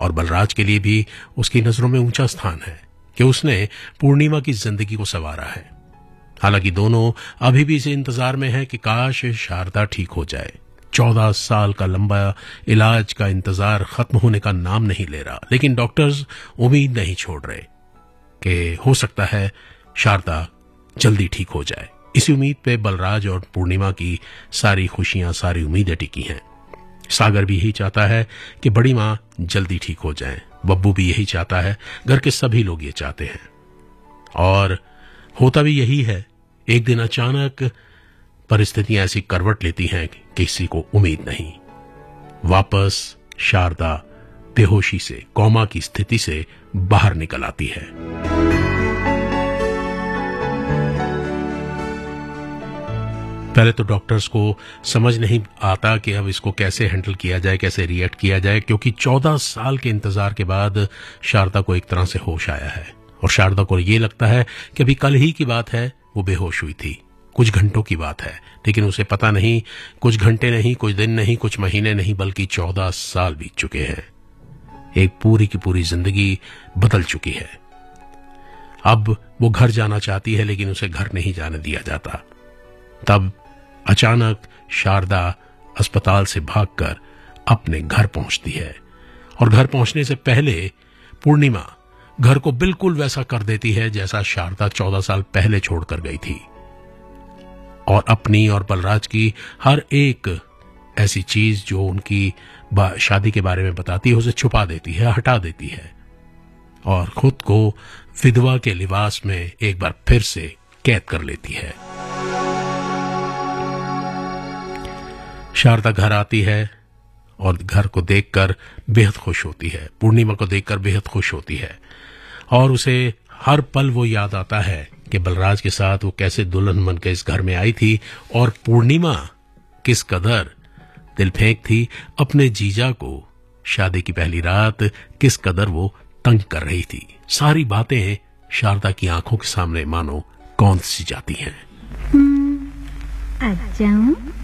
और बलराज के लिए भी उसकी नजरों में ऊंचा स्थान है कि उसने पूर्णिमा की जिंदगी को संवारा है। हालांकि दोनों अभी भी इस इंतजार में है कि काश शारदा ठीक हो जाए। 14 साल का लंबा इलाज का इंतजार खत्म होने का नाम नहीं ले रहा, लेकिन डॉक्टर्स उम्मीद नहीं छोड़ रहे कि हो सकता है शारदा जल्दी ठीक हो जाए। इसी उम्मीद पे बलराज और पूर्णिमा की सारी खुशियां, सारी उम्मीदें टिकी हैं। सागर भी यही चाहता है कि बड़ी मां जल्दी ठीक हो जाए। बब्बू भी यही चाहता है, घर के सभी लोग ये चाहते हैं। और होता भी यही है। एक दिन अचानक परिस्थितियां ऐसी करवट लेती हैं कि किसी को उम्मीद नहीं। वापस शारदा बेहोशी से, कोमा की स्थिति से बाहर निकल आती है। पहले तो डॉक्टर्स को समझ नहीं आता कि अब इसको कैसे हैंडल किया जाए, कैसे रिएक्ट किया जाए, क्योंकि 14 साल के इंतजार के बाद शारदा को एक तरह से होश आया है और शारदा को ये लगता है कि अभी कल ही की बात है वो बेहोश हुई थी, कुछ घंटों की बात है। लेकिन उसे पता नहीं, कुछ घंटे नहीं, कुछ दिन नहीं, कुछ महीने नहीं, बल्कि 14 साल बीत चुके हैं। एक पूरी की पूरी जिंदगी बदल चुकी है। अब वो घर जाना चाहती है, लेकिन उसे घर नहीं जाने दिया जाता। तब अचानक शारदा अस्पताल से भागकर अपने घर पहुंचती है और घर पहुंचने से पहले पूर्णिमा घर को बिल्कुल वैसा कर देती है जैसा शारदा 14 साल पहले छोड़कर गई थी, और अपनी और बलराज की हर एक ऐसी चीज जो उनकी शादी के बारे में बताती है उसे छुपा देती है, हटा देती है और खुद को विधवा के लिबास में एक बार फिर से कैद कर लेती है। शारदा घर आती है और घर को देखकर बेहद खुश होती है, पूर्णिमा को देखकर बेहद खुश होती है, और उसे हर पल वो याद आता है कि बलराज के साथ वो कैसे दुल्हन बनकर इस घर में आई थी और पूर्णिमा किस कदर दिल फेंक थी अपने जीजा को। शादी की पहली रात किस कदर वो तंग कर रही थी। सारी बातें शारदा की आंखों के सामने मानो कौन सी जाती हैं। आ जाऊं?